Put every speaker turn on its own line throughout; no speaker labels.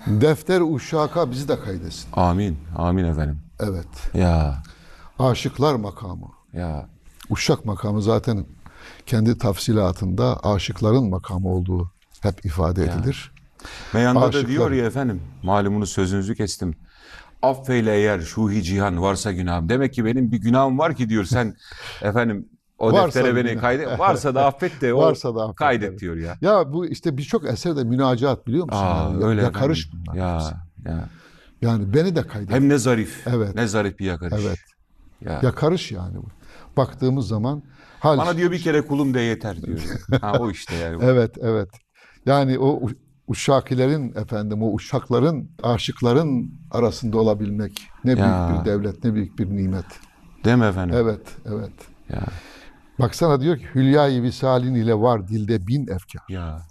Defter uşaka bizi de kaydetsin.
Amin. Amin efendim.
Evet.
Ya.
Aşıklar makamı.
Ya.
Uşak makamı zaten kendi tafsilatında aşıkların makamı olduğu hep ifade edilir.
Meyanda da
Aşıklar.
diyor ya efendim, malumunuz sözünüzü kestim. Affeyle eğer şuhi cihan varsa günahım. Demek ki benim bir günahım var ki diyor sen efendim o
Varsa
deftere
bir
beni
günah.
kaydet. Varsa da affet de o
Varsa da affet,
kaydet
evet.
diyor ya.
Ya bu işte birçok eserde münacaat biliyor musun? Yani
Öyle
yakarış
efendim.
bunlar hepsi.
Ya.
Yani beni de kaydet.
Hem ne zarif.
Evet.
Ne zarif bir yakarış.
Evet.
Ya.
Yakarış yani bu. Baktığımız zaman hal.
Bana diyor bir kere kulum de yeter diyor. Ha o işte yani.
Evet, evet. Yani o uşakilerin efendim, o uşakların, aşıkların arasında olabilmek ne büyük bir devlet, ne büyük bir nimet.
Değil mi efendim?
Evet, evet.
Ya.
Baksana diyor ki hülya-i visalin ile var dilde bin efkar.
Ya.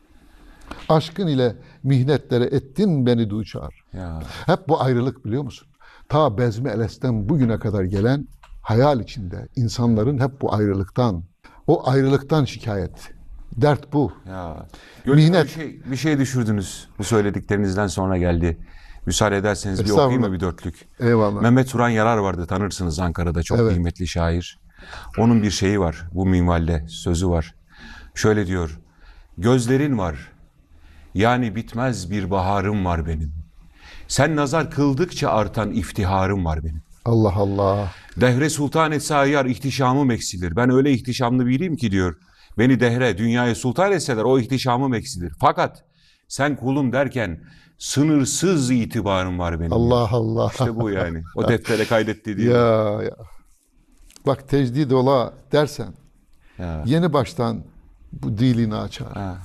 Aşkın ile mihnetlere ettin beni duçar.
Ya.
Hep bu ayrılık biliyor musun? Ta Bezmi Eles'ten bugüne kadar gelen hayal içinde insanların hep bu ayrılıktan, o ayrılıktan şikayet. Dert bu.
Ya.
Mihnet.
Bir şey düşürdünüz. Bu söylediklerinizden sonra geldi. Müsaade ederseniz bir okuyayım mı bir dörtlük?
Eyvallah.
Mehmet Turan Yarar vardı, tanırsınız, Ankara'da çok
Evet.
kıymetli şair. Onun bir şeyi var, bu minvalde sözü var. Şöyle diyor: gözlerin var, yani bitmez bir baharım var benim. Sen nazar kıldıkça artan iftiharım var benim.
Allah Allah.
Dehre sultan etse ayyar ihtişamım eksilir. Ben öyle ihtişamlı biriyim ki diyor. Beni dehre, dünyaya sultan etseler o ihtişamım eksilir. Fakat sen kulum derken sınırsız itibarım var benim.
Allah
diyor.
Allah.
İşte bu yani. O deftere kaydetti diye.
Ya. Bak tecdid ola dersen
Ya.
yeni baştan bu dilini açar.
Ha.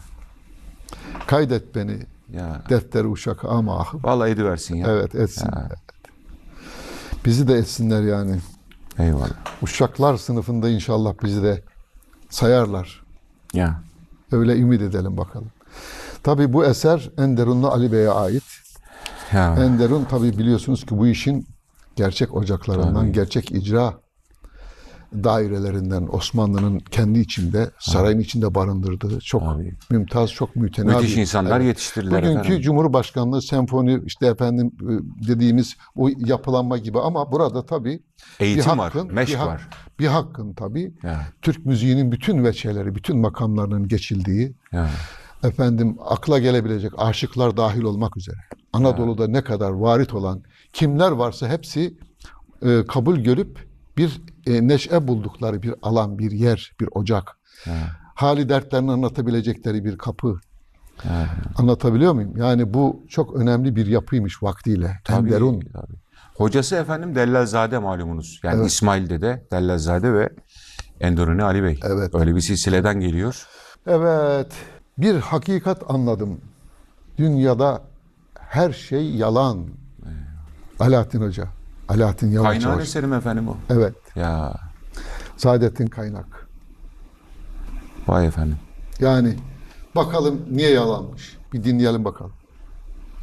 Kaydet beni
Ya.
defter uşak ama ahım.
Vallahi ediversin ya.
Evet etsin.
Ya.
Evet. Bizi de etsinler yani.
Eyvallah.
Uşaklar sınıfında inşallah bizi de sayarlar.
Ya.
Öyle ümit edelim bakalım. Tabii bu eser Enderunlu Ali Bey'e ait.
Ya.
Enderun tabii biliyorsunuz ki bu işin gerçek ocaklarından,
Tabii.
gerçek icra dairelerinden Osmanlı'nın kendi içinde, sarayın içinde barındırdığı çok
Tabii.
mümtaz, çok mütenabi.
Müthiş insanlar yetiştirdiler
Bugünkü
efendim.
Cumhurbaşkanlığı, senfoni işte efendim dediğimiz o yapılanma gibi ama burada tabii
Eğitim var, meşk var.
Bir hakkın tabii
Ya.
Türk müziğinin bütün veçeleri, bütün makamlarının geçildiği,
Ya.
efendim akla gelebilecek aşıklar dahil olmak üzere Anadolu'da ne kadar varit olan kimler varsa hepsi kabul görüp bir neşe buldukları bir alan, bir yer, bir ocak.
Ya.
Hali dertlerini anlatabilecekleri bir kapı.
Ya.
Anlatabiliyor muyum? Yani bu çok önemli bir yapıymış vaktiyle.
Tabii,
Enderun.
tabii. Hocası efendim Dellalzade malumunuz. Yani
Evet.
İsmail Dede, Dellalzade ve Enderuni Ali Bey.
Evet.
Öyle bir silsileden geliyor.
Evet. Bir hakikat anladım. Dünyada her şey yalan. Alaaddin Hoca. Alaaddin Yavaş
Kaynağın
Çavuş.
eserim efendim o.
Evet.
Ya.
Saadettin Kaynak.
Vay efendim.
Yani bakalım niye yalanmış. Bir dinleyelim bakalım.